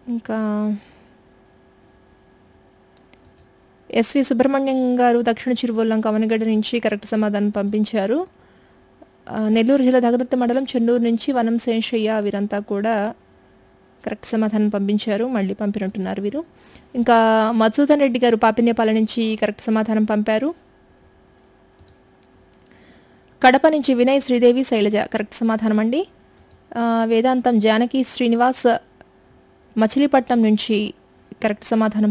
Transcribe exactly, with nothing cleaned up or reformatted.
ఇంకా ఎస్వి సుబ్రహ్మణ్యం గారు దక్షిణ చిరువల్లం కవనగడ్డ నుంచి కరెక్ట్ సమాధానం పంపించారు. ఆ, నెల్లూరు జిల్లా దగదత్త మండలం చెన్నూరు నుంచి వనం శేషయ్య వీరంతా కూడా కరెక్ట్ సమాధానం పంపించారు. మళ్ళీ పంపినట్టున్నారు వీరు. ఇంకా మధుసూదన్ రెడ్డి గారు పాపినేపాల నుంచి కరెక్ట్ సమాధానం పంపారు. కడప నుంచి వినయ్ శ్రీదేవి శైలజ కరెక్ట్ సమాధానం అండి. ఆ, వేదాంతం జానకి శ్రీనివాస్ మచిలీపట్నం నుంచి కరెక్ట్ సమాధానం